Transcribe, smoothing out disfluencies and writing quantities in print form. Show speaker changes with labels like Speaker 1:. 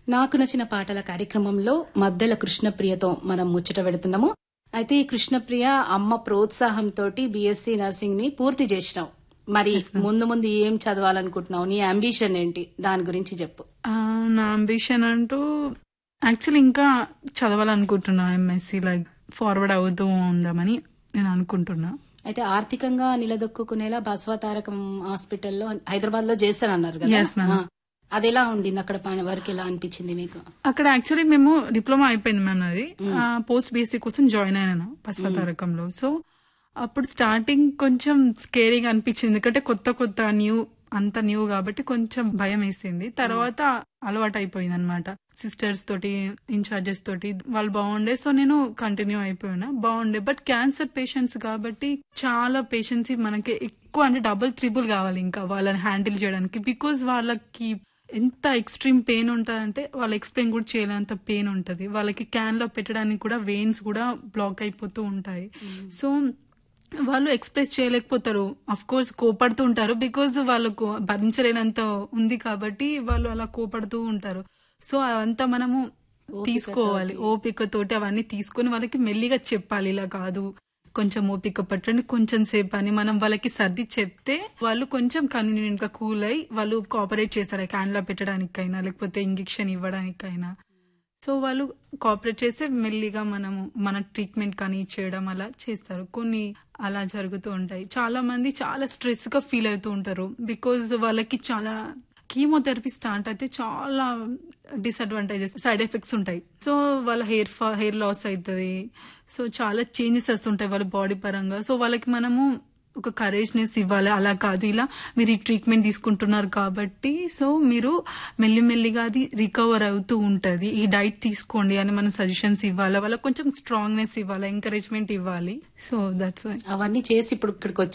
Speaker 1: నాకు నచ్చిన పాటల కార్యక్రమంలో మద్దెల కృష్ణప్రియతో మనం ముచ్చట పెడుతున్నాము. అయితే ఈ కృష్ణప్రియ అమ్మ ప్రోత్సాహంతో బీఎస్సీ నర్సింగ్ ని పూర్తి చేసినావు. మరి ముందు ముందు ఏం చదవాలనుకుంటున్నావు? నీ అంబిషన్ ఏంటి? దాని గురించి చెప్పు.
Speaker 2: నా అంబిషన్ అంటూ యాక్చువల్లీ ఇంకా చదవాలనుకుంటున్నా. ఎంఎస్సీ లైక్ ఫార్వర్డ్ అవుతూ ఉందామని నేను అనుకుంటున్నా.
Speaker 1: అయితే ఆర్థికంగా నిలదొక్కునేలా బసవతారకం హాస్పిటల్లో హైదరాబాద్ లో చేస్తానన్నారు కదా, అది ఎలా ఉండింది? అక్కడ పని వరకు ఎలా అనిపించింది మీకు?
Speaker 2: అక్కడ యాక్చువల్లీ మేము డిప్లొమా అయిపోయింది మ్యామ్. అది పోస్ట్ బీఎస్సీ కోసం జాయిన్ అయినా బసవతారకంలో. సో అప్పుడు స్టార్టింగ్ కొంచెం స్కేరీగా అనిపించింది, ఎందుకంటే కొత్త అంత న్యూ కాబట్టి కొంచెం భయం వేసింది. తర్వాత అలవాటు అయిపోయింది అనమాట. సిస్టర్స్ తోటి, ఇన్ఛార్జెస్ తోటి వాళ్ళు బాగుండే. సో నేను కంటిన్యూ అయిపోయినా బాగుండే. బట్ క్యాన్సర్ పేషెంట్స్ కాబట్టి చాలా పేషెంట్స్ మనకి ఎక్కువ అంటే డబుల్ ట్రిపుల్ కావాలి ఇంకా వాళ్ళని హ్యాండిల్ చేయడానికి. బికాజ్ వాళ్ళకి ఎంత ఎక్స్ట్రీమ్ పెయిన్ ఉంటుందంటే వాళ్ళు ఎక్స్ప్లెయిన్ కూడా చేయలేనంత పెయిన్ ఉంటుంది. వాళ్ళకి క్యాన్ లో పెట్టడానికి కూడా వెయిన్స్ కూడా బ్లాక్ అయిపోతూ ఉంటాయి. సో వాళ్ళు ఎక్స్ప్రెస్ చేయలేకపోతారు. అఫ్ కోర్స్ కోపడుతూ ఉంటారు, బికాజ్ వాళ్ళకు భరించలేనంత ఉంది కాబట్టి వాళ్ళు అలా కోపడుతూ ఉంటారు. సో అదంతా మనము తీసుకోవాలి, ఓపికతోటి అవన్నీ తీసుకొని వాళ్ళకి మెల్లిగా చెప్పాలి. ఇలా కాదు, కొంచెం ఓపిక పట్టండి, కొంచెం సేపు అని మనం వాళ్ళకి సర్ది చెప్తే వాళ్ళు కొంచెం కన్వీనియంట్ గా కూల్ అయ్యి వాళ్ళు కోఆపరేట్ చేస్తారు. క్యాన్ లో పెట్టడానికైనా లేకపోతే ఇంజెక్షన్ ఇవ్వడానికైనా. సో వాళ్ళు కోఆపరేట్ చేస్తే మెల్లిగా మనము మన ట్రీట్మెంట్ కానీ చేయడం అలా చేస్తారు. కొన్ని అలా జరుగుతూ ఉంటాయి. చాలా మంది చాలా స్ట్రెస్ గా ఫీల్ అవుతూ ఉంటారు, బికాజ్ వాళ్ళకి చాలా కీమోథెరపీ స్టార్ట్ అయితే చాలా డిసడ్వాంటేజెస్, సైడ్ ఎఫెక్ట్స్ ఉంటాయి. సో వాళ్ళ హెయిర్ లాస్ అవుతుంది. సో చాలా చేంజెస్ వస్తుంటాయి వాళ్ళ బాడీ పరంగా. సో వాళ్ళకి మనము ఒక కరేజ్నెస్ ఇవ్వాలి. అలా కాదు, ఇలా మీరు ఈ ట్రీట్మెంట్ తీసుకుంటున్నారు కాబట్టి సో మీరు మెల్లిమెల్లిగా అది రికవర్ అవుతూ ఉంటది, ఈ డైట్ తీసుకోండి అని మనం సజెషన్స్ ఇవ్వాలి. వాళ్ళకి కొంచెం స్ట్రాంగ్నెస్ ఇవ్వాలి, ఎంకరేజ్మెంట్ ఇవ్వాలి. సో దట్స్ వై
Speaker 1: అవన్నీ చేసి ఇప్పుడు ఇక్కడికి